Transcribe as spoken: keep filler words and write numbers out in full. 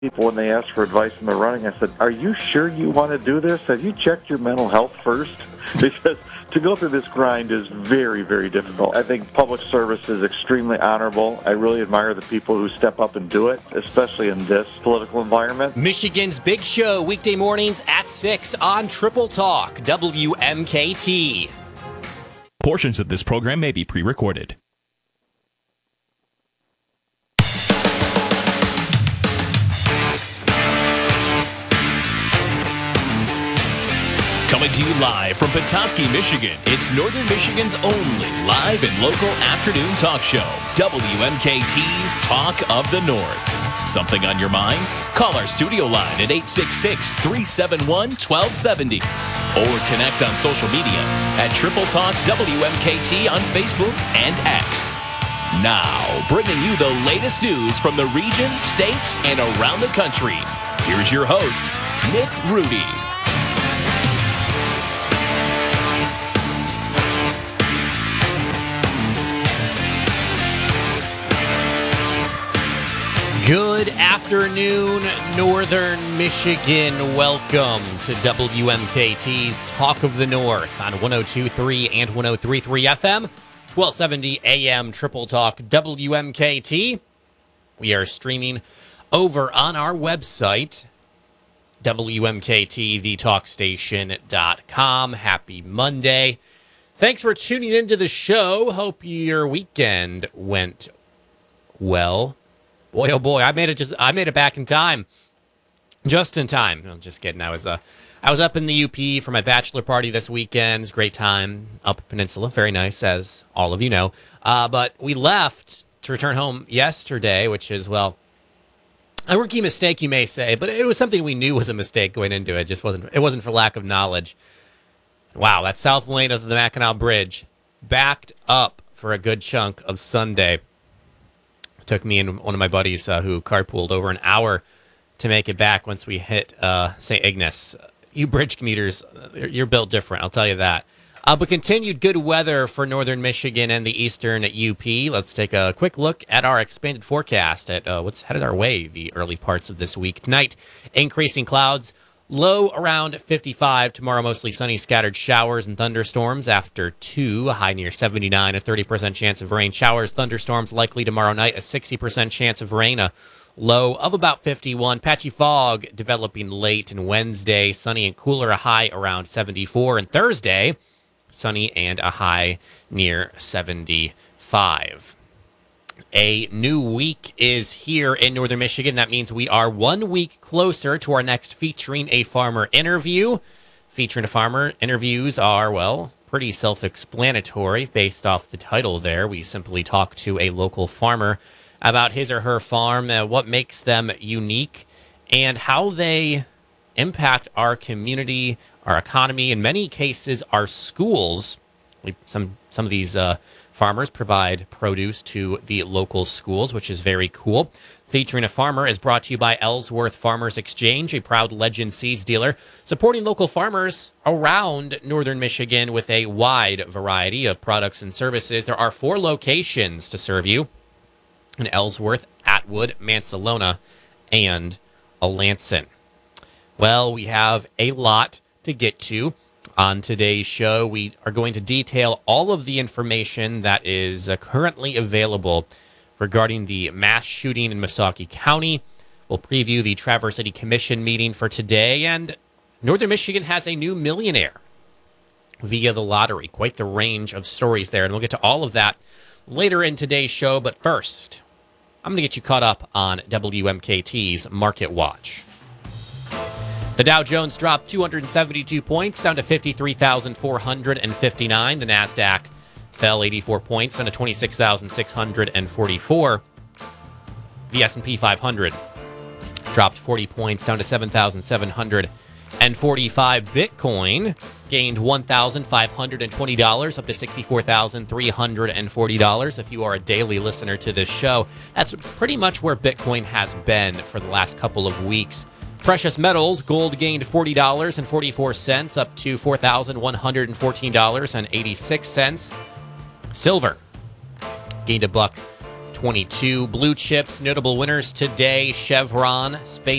people when they ask for advice in the running, I said, are you sure you want to do this? Have you checked your mental health first? Because to go through this grind is very, very difficult. I think public service is extremely honorable. I really admire the people who step up and do it, especially in this political environment. Michigan's Big Show, weekday mornings at six on Triple Talk, W M K T. Portions of this program may be pre-recorded. Coming to you live from Petoskey, Michigan, it's Northern Michigan's only live and local afternoon talk show, W M K T's Talk of the North. Something on your mind? Call our studio line at eight six six, three seven one, one two seven zero or connect on social media at Triple Talk W M K T on Facebook and X. Now, bringing you the latest news from the region, states, and around the country. Here's your host, Nick Rudy. Good afternoon, Northern Michigan. Welcome to W M K T's Talk of the North on one oh two point three and one oh three point three F M, twelve seventy A M Triple Talk W M K T. We are streaming over on our website, W M K T the talk station dot com. Happy Monday. Thanks for tuning into the show. Hope your weekend went well. Boy, oh boy, I made it just I made it back in time. Just in time. I'm just kidding. I was uh I was up in the U P for my bachelor party this weekend. It's a great time up Peninsula. Very nice, as all of you know. Uh, but we left to return home yesterday, which is, well, a rookie mistake, you may say, but it was something we knew was a mistake going into it. It just wasn't it wasn't for lack of knowledge. Wow, that south lane of the Mackinac Bridge backed up for a good chunk of Sunday. Took me and one of my buddies uh, who carpooled over an hour to make it back once we hit uh, Saint Ignace. You bridge commuters, you're built different, I'll tell you that. Uh, but continued good weather for Northern Michigan and the Eastern U P. Let's take a quick look at our expanded forecast at uh, what's headed our way the early parts of this week. Tonight, increasing clouds. Low around fifty-five. Tomorrow, mostly sunny, scattered showers and thunderstorms after two. A high near seventy-nine. A thirty percent chance of rain. Showers, thunderstorms likely tomorrow night. A sixty percent chance of rain. A low of about fifty-one. Patchy fog developing late. And Wednesday, sunny and cooler. A high around seventy-four. And Thursday, sunny and a high near seventy-five. A new week is here in Northern Michigan. That means we are one week closer to our next Featuring a Farmer interview. Featuring a Farmer interviews are, well, pretty self-explanatory based off the title there. We simply talk to a local farmer about his or her farm, uh, what makes them unique, and how they impact our community, our economy, in many cases, our schools. We, some, some of these uh, farmers provide produce to the local schools, which is very cool. Featuring a Farmer is brought to you by Ellsworth Farmers Exchange, a proud Legend seeds dealer, supporting local farmers around Northern Michigan with a wide variety of products and services. There are four locations to serve you in Ellsworth, Atwood, Mansalona, and Alanson. Well, we have a lot to get to. On today's show, we are going to detail all of the information that is uh, currently available regarding the mass shooting in Missaukee County. We'll preview the Traverse City Commission meeting for today, and Northern Michigan has a new millionaire via the lottery. Quite the range of stories there, and we'll get to all of that later in today's show. But first, I'm going to get you caught up on W M K T's Market Watch. The Dow Jones dropped two hundred seventy-two points, down to fifty-three thousand four hundred fifty-nine. The NASDAQ fell eighty-four points, down to twenty-six thousand six hundred forty-four. The S and P five hundred dropped forty points, down to seven thousand seven hundred forty-five. Bitcoin gained one thousand five hundred twenty dollars, up to sixty-four thousand three hundred forty dollars. If you are a daily listener to this show, that's pretty much where Bitcoin has been for the last couple of weeks. Precious metals, gold gained forty dollars and forty-four cents, up to four thousand one hundred fourteen dollars and eighty-six cents. Silver gained a buck twenty-two. Blue chips, notable winners today: Chevron, Space